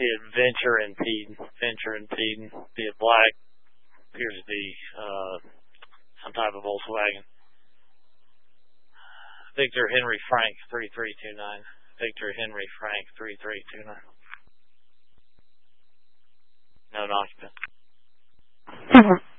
be it Venture and Peden. Be it black. Appears to be some type of Volkswagen. Victor Henry Frank 3329. Victor Henry Frank 3329. No occupant.